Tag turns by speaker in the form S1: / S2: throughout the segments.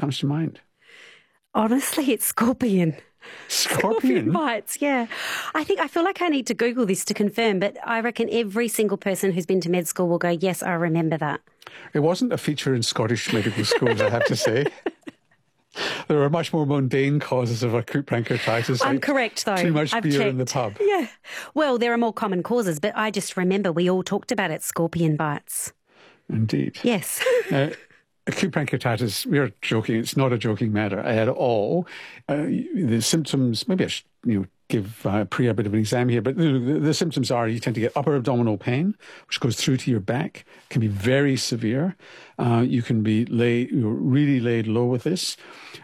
S1: comes to mind?
S2: Honestly, it's scorpion.
S1: Scorpion
S2: bites, yeah. I feel like I need to Google this to confirm, but I reckon every single person who's been to med school will go, yes, I remember that.
S1: It wasn't a feature in Scottish medical schools, I have to say. There are much more mundane causes of acute pancreatitis.
S2: I'm correct, though.
S1: Too much
S2: I've
S1: beer
S2: checked.
S1: in the pub.
S2: Yeah. Well, there are more common causes, but I just remember we all talked about it, scorpion bites.
S1: Indeed.
S2: Yes.
S1: Acute pancreatitis, we're joking, it's not a joking matter at all. The symptoms, maybe I should give Priya a bit of an exam here, but the symptoms are you tend to get upper abdominal pain, which goes through to your back, can be very severe. You can be really laid low with this.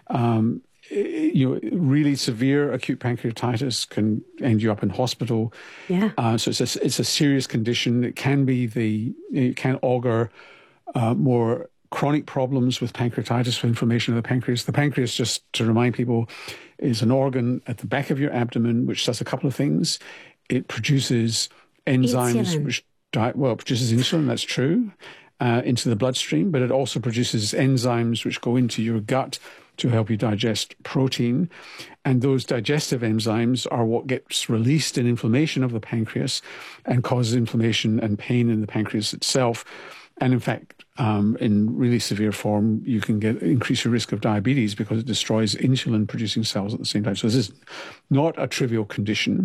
S1: Really severe acute pancreatitis can end you up in hospital.
S2: Yeah.
S1: So it's a serious condition. It can augur more chronic problems with pancreatitis, with inflammation of the pancreas. The pancreas, just to remind people, is an organ at the back of your abdomen which does a couple of things. It produces enzymes, produces insulin, that's true, into the bloodstream, but it also produces enzymes which go into your gut to help you digest protein. And those digestive enzymes are what gets released in inflammation of the pancreas and causes inflammation and pain in the pancreas itself. And in fact, in really severe form, you can increase your risk of diabetes because it destroys insulin-producing cells at the same time. So this is not a trivial condition.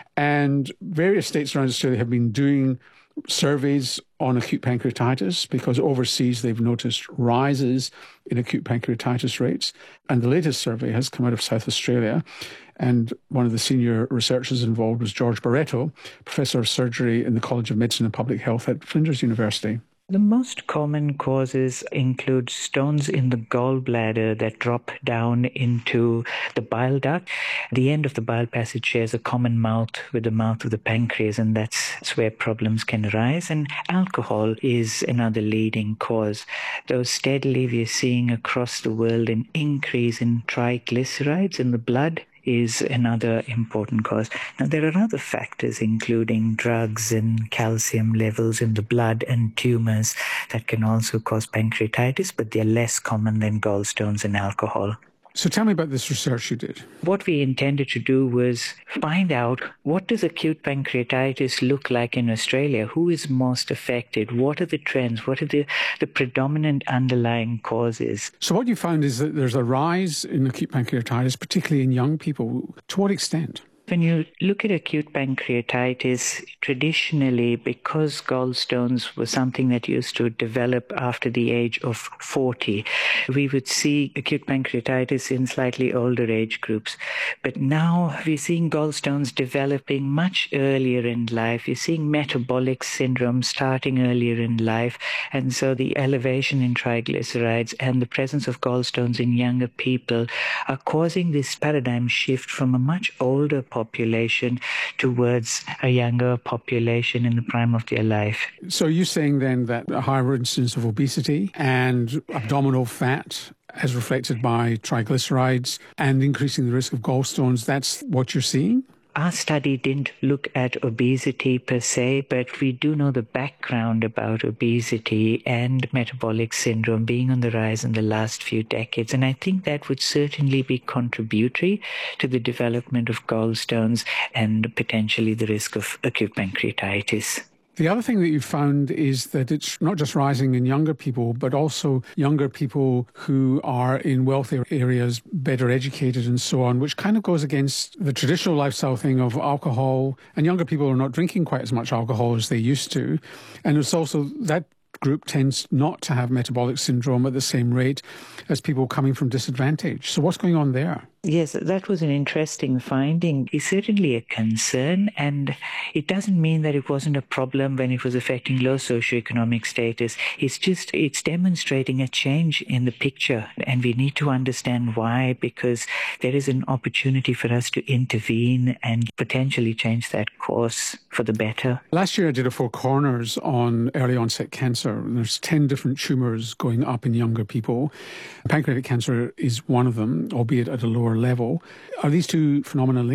S1: And various states around Australia have been doing surveys on acute pancreatitis because overseas they've noticed rises in acute pancreatitis rates. And the latest survey has come out of South Australia. And one of the senior researchers involved was George Barreto, Professor of Surgery in the College of Medicine and Public Health at Flinders University.
S3: The most common causes include stones in the gallbladder that drop down into the bile duct. The end of the bile passage shares a common mouth with the mouth of the pancreas, and that's where problems can arise. And alcohol is another leading cause. Though steadily we are seeing across the world an increase in triglycerides in the blood is another important cause. Now, there are other factors, including drugs and calcium levels in the blood and tumors that can also cause pancreatitis, but they're less common than gallstones and alcohol.
S1: So tell me about this research you did.
S3: What we intended to do was find out, what does acute pancreatitis look like in Australia? Who is most affected? What are the trends? What are the predominant underlying causes?
S1: So what you found is that there's a rise in acute pancreatitis, particularly in young people. To what extent?
S3: When you look at acute pancreatitis, traditionally, because gallstones was something that used to develop after the age of 40, we would see acute pancreatitis in slightly older age groups. But now we're seeing gallstones developing much earlier in life. You're seeing metabolic syndrome starting earlier in life. And so the elevation in triglycerides and the presence of gallstones in younger people are causing this paradigm shift from a much older population towards a younger population in the prime of their life.
S1: So you're saying then that a higher incidence of obesity and abdominal fat as reflected by triglycerides and increasing the risk of gallstones, that's what you're seeing?
S3: Our study didn't look at obesity per se, but we do know the background about obesity and metabolic syndrome being on the rise in the last few decades. And I think that would certainly be contributory to the development of gallstones and potentially the risk of acute pancreatitis.
S1: The other thing that you found is that it's not just rising in younger people, but also younger people who are in wealthier areas, better educated and so on, which kind of goes against the traditional lifestyle thing of alcohol. And younger people are not drinking quite as much alcohol as they used to. And it's also that group tends not to have metabolic syndrome at the same rate as people coming from disadvantage. So what's going on there?
S3: Yes, that was an interesting finding. It's certainly a concern, and it doesn't mean that it wasn't a problem when it was affecting low socioeconomic status. It's demonstrating a change in the picture, and we need to understand why, because there is an opportunity for us to intervene and potentially change that course for the better.
S1: Last year I did a Four Corners on early onset cancer. There's 10 different tumours going up in younger people. Pancreatic cancer is one of them, albeit at a lower level. Are these two phenomena linked?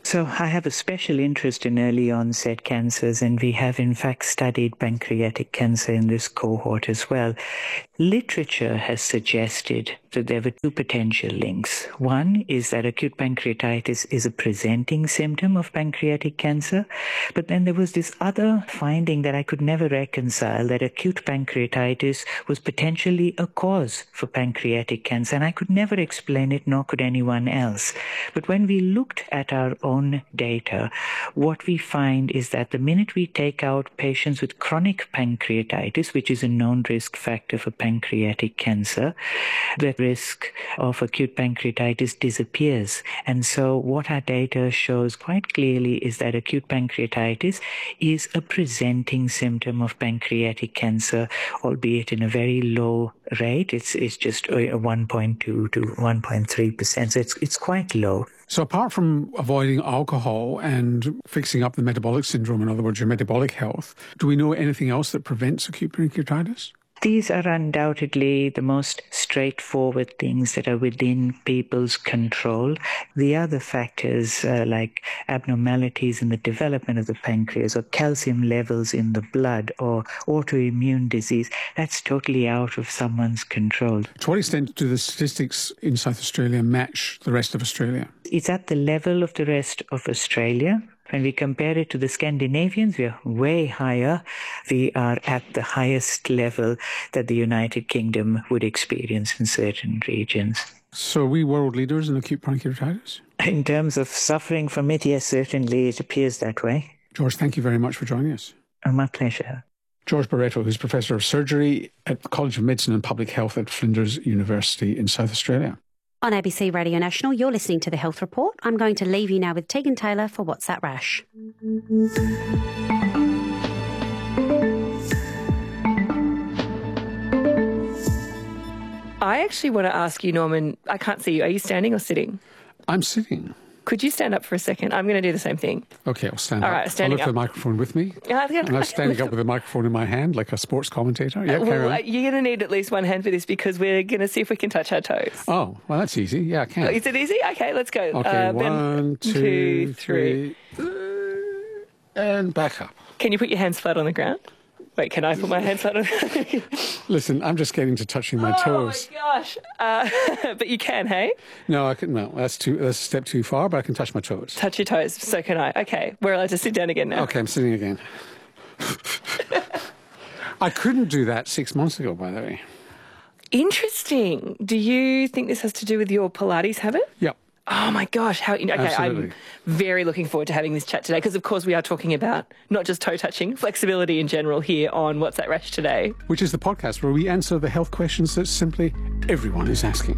S3: So I have a special interest in early onset cancers, and we have in fact studied pancreatic cancer in this cohort as well. Literature has suggested that there were two potential links. One is that acute pancreatitis is a presenting symptom of pancreatic cancer, but then there was this other finding that I could never reconcile, that acute pancreatitis was potentially a cause for pancreatic cancer, and I could never explain it, nor could anyone else. But when we looked at our own data, what we find is that the minute we take out patients with chronic pancreatitis, which is a known risk factor for pancreatic cancer, the risk of acute pancreatitis disappears. And so what our data shows quite clearly is that acute pancreatitis is a presenting symptom of pancreatic cancer, albeit in a very low rate. It's just 1.2 to 1.3%. So it's quite low.
S1: So apart from avoiding alcohol and fixing up the metabolic syndrome, in other words, your metabolic health, do we know anything else that prevents acute pancreatitis?
S3: These are undoubtedly the most straightforward things that are within people's control. The other factors like abnormalities in the development of the pancreas or calcium levels in the blood or autoimmune disease, that's totally out of someone's control.
S1: To what extent do the statistics in South Australia match the rest of Australia?
S3: It's at the level of the rest of Australia. When we compare it to the Scandinavians, we are way higher. We are at the highest level that the United Kingdom would experience in certain regions.
S1: So are we world leaders in acute pancreatitis?
S3: In terms of suffering from it, yes, certainly it appears that way.
S1: George, thank you very much for joining us.
S3: Oh, my pleasure.
S1: George Barreto, who's Professor of Surgery at the College of Medicine and Public Health at Flinders University in South Australia.
S2: On ABC Radio National, you're listening to The Health Report. I'm going to leave you now with Tegan Taylor for What's That Rash?
S4: I actually want to ask you, Norman, I can't see you. Are you standing or sitting?
S1: I'm sitting.
S4: Could you stand up for a second? I'm going to do the same thing.
S1: Okay, I'll stand up.
S4: All right, standing
S1: I'll look
S4: up.
S1: for the microphone with me. And I'm standing up with the microphone in my hand like a sports commentator. Yeah, carry on.
S4: You're going to need at least one hand for this because we're going to see if we can touch our toes.
S1: Oh, well, that's easy. Yeah, I can.
S4: Is it easy? Okay, let's go.
S1: Okay, 1, 2, 3. And back up.
S4: Can you put your hands flat on the ground? Wait, can I put my hands flat on the ground?
S1: Listen, I'm just getting to touching my toes.
S4: Oh, my gosh. But you can, hey?
S1: No, I can. No, that's a step too far, but I can touch my toes.
S4: Touch your toes. So can I. Okay, we're allowed to sit down again now.
S1: Okay, I'm sitting again. I couldn't do that 6 months ago, by the way.
S4: Interesting. Do you think this has to do with your Pilates habit?
S1: Yep.
S4: Oh my gosh,
S1: Absolutely.
S4: I'm very looking forward to having this chat today because of course we are talking about not just toe touching, flexibility in general here on What's That Rash today.
S1: Which is the podcast where we answer the health questions that simply everyone is asking.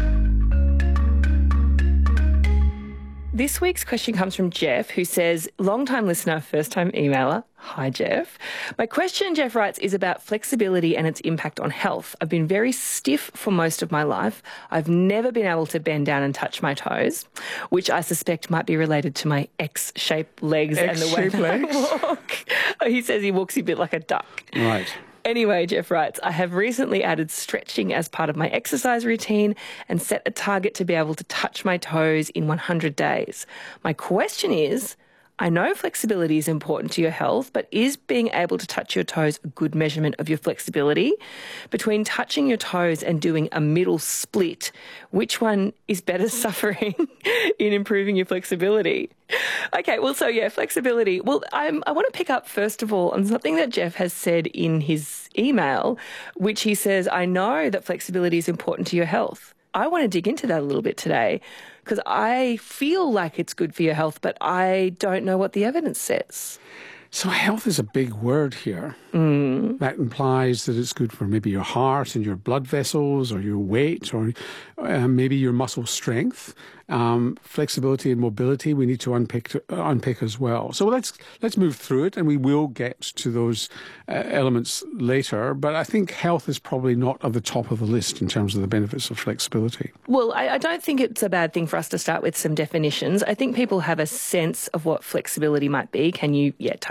S4: This week's question comes from Jeff, who says, long-time listener, first-time emailer. Hi, Jeff. My question, Jeff writes, is about flexibility and its impact on health. I've been very stiff for most of my life. I've never been able to bend down and touch my toes, which I suspect might be related to my X-shaped legs and the way that I walk. He says he walks a bit like a duck.
S1: Right.
S4: Anyway, Jeff writes, I have recently added stretching as part of my exercise routine and set a target to be able to touch my toes in 100 days. My question is, I know flexibility is important to your health, but is being able to touch your toes a good measurement of your flexibility? Between touching your toes and doing a middle split, which one is better suffering in improving your flexibility? Okay, well, so yeah, flexibility. Well, I want to pick up, first of all, on something that Jeff has said in his email, which he says, I know that flexibility is important to your health. I want to dig into that a little bit today because I feel like it's good for your health, but I don't know what the evidence says.
S1: So health is a big word here. That implies that it's good for maybe your heart and your blood vessels or your weight or maybe your muscle strength. Flexibility and mobility we need to unpick as well. So let's move through it, and we will get to those elements later. But I think health is probably not at the top of the list in terms of the benefits of flexibility.
S4: Well, I don't think it's a bad thing for us to start with some definitions. I think people have a sense of what flexibility might be. Can you, touch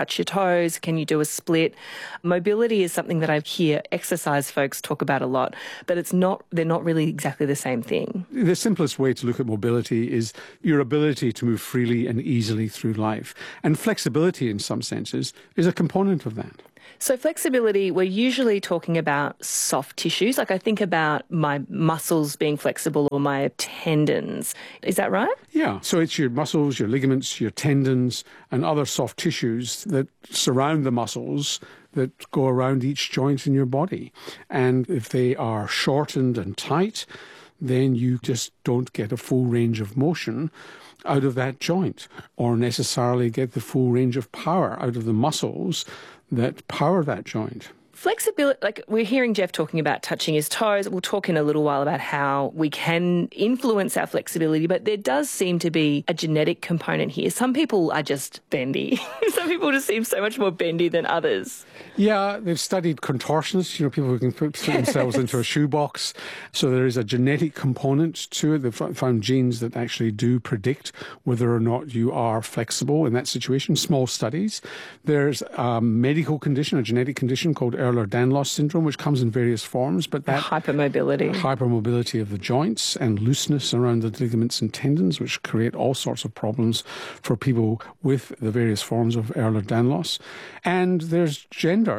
S4: touch your toes? Can you do a split? Mobility is something that I hear exercise folks talk about a lot, but they're not really exactly the same thing.
S1: The simplest way to look at mobility is your ability to move freely and easily through life. And flexibility, in some senses, is a component of that.
S4: So flexibility, we're usually talking about soft tissues. Like I think about my muscles being flexible or my tendons. Is that right?
S1: Yeah. So it's your muscles, your ligaments, your tendons, and other soft tissues that surround the muscles that go around each joint in your body. And if they are shortened and tight, then you just don't get a full range of motion out of that joint, or necessarily get the full range of power out of the muscles that power that joint.
S4: Flexibility, like we're hearing Jeff talking about touching his toes. We'll talk in a little while about how we can influence our flexibility, but there does seem to be a genetic component here. Some people are just bendy. Some people just seem so much more bendy than others.
S1: Yeah, they've studied contortionists, people who can put themselves into a shoebox. So there is a genetic component to it. They've found genes that actually do predict whether or not you are flexible in that situation. Small studies. There's a medical condition, a genetic condition called Ehlers-Danlos syndrome, which comes in various forms, but that hypermobility of the joints and looseness around the ligaments and tendons, which create all sorts of problems for people with the various forms of Ehlers-Danlos. And there's gender.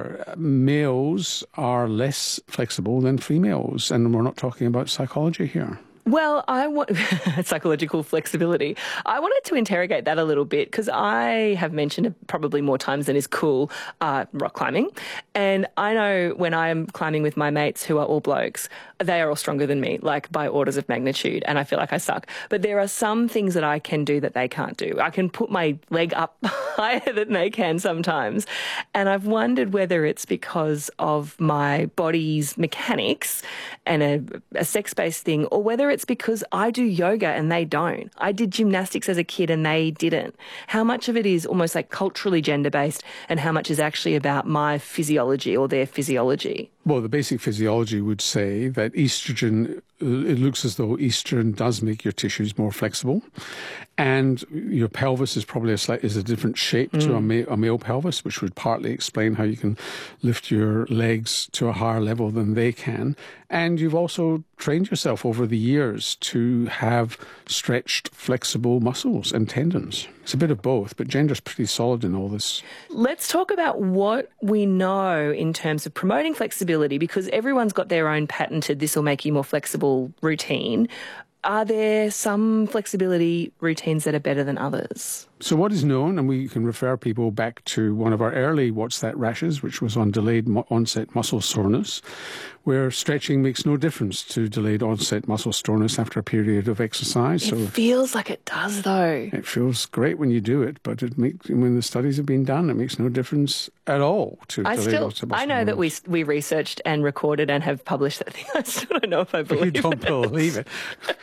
S1: Males are less flexible than females, and we're not talking about psychology here.
S4: Well, I want psychological flexibility. I wanted to interrogate that a little bit because I have mentioned it probably more times than is cool, rock climbing. And I know when I'm climbing with my mates who are all blokes, they are all stronger than me, like by orders of magnitude, and I feel like I suck. But there are some things that I can do that they can't do. I can put my leg up higher than they can sometimes. And I've wondered whether it's because of my body's mechanics and a sex-based thing, or whether it's because I do yoga and they don't. I did gymnastics as a kid and they didn't. How much of it is almost like culturally gender-based and how much is actually about my physiology or their physiology?
S1: Well, the basic physiology would say that estrogen, it looks as though estrogen does make your tissues more flexible, and your pelvis is probably is a different shape to a male pelvis, which would partly explain how you can lift your legs to a higher level than they can. And you've also trained yourself over the years to have stretched, flexible muscles and tendons. It's a bit of both, but gender's pretty solid in all this.
S4: Let's talk about what we know in terms of promoting flexibility, because everyone's got their own patented "this will make you more flexible" routine. Are there some flexibility routines that are better than others?
S1: So what is known, and we can refer people back to one of our early What's That Rashes, which was on delayed onset muscle soreness, where stretching makes no difference to delayed onset muscle soreness after a period of exercise.
S4: It feels like it does, though.
S1: It feels great when you do it, but when the studies have been done, it makes no difference at all to delayed onset muscle soreness.
S4: I know that we researched and recorded and have published that thing. I still don't know if I believe it.
S1: You don't believe it.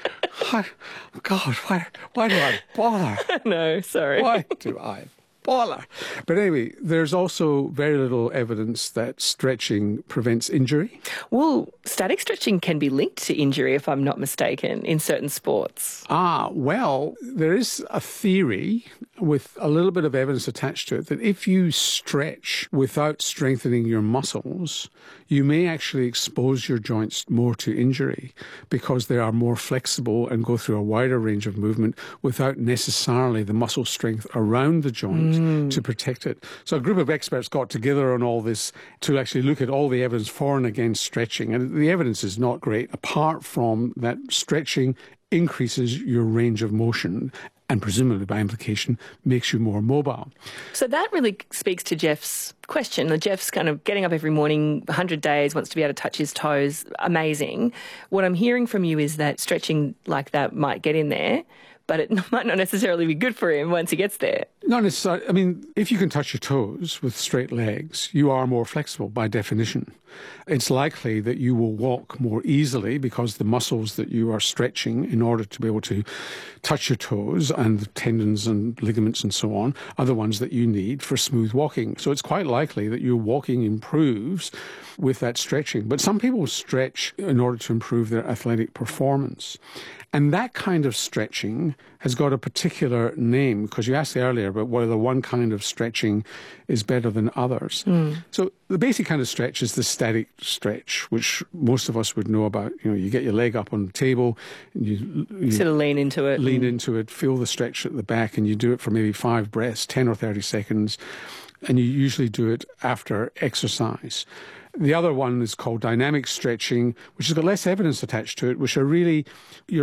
S1: God, why do I bother?
S4: No, sorry.
S1: Why do I bother? But anyway, there's also very little evidence that stretching prevents injury.
S4: Well, static stretching can be linked to injury, if I'm not mistaken, in certain sports.
S1: Well, there is a theory with a little bit of evidence attached to it that if you stretch without strengthening your muscles, you may actually expose your joints more to injury because they are more flexible and go through a wider range of movement without necessarily the muscle strength around the joint to protect it. So a group of experts got together on all this to actually look at all the evidence for and against stretching. And the evidence is not great, apart from that stretching increases your range of motion and presumably by implication makes you more mobile.
S4: So that really speaks to Jeff's question. Jeff's kind of getting up every morning, 100 days, wants to be able to touch his toes. Amazing. What I'm hearing from you is that stretching like that might get in there, but it might not necessarily be good for him once he gets there.
S1: Not necessarily. I mean, if you can touch your toes with straight legs, you are more flexible by definition. It's likely that you will walk more easily because the muscles that you are stretching in order to be able to touch your toes and the tendons and ligaments and so on are the ones that you need for smooth walking. So it's quite likely that your walking improves with that stretching. But some people stretch in order to improve their athletic performance. And that kind of stretching has got a particular name, because you asked earlier about whether one kind of stretching is better than others. So the basic kind of stretch is the static stretch, which most of us would know about. You know, you get your leg up on the table, and you
S4: sort of lean into it.
S1: Lean into it, feel the stretch at the back, and you do it for maybe 5 breaths, 10 or 30 seconds, and you usually do it after exercise. The other one is called dynamic stretching, which has got less evidence attached to it, which are really, you're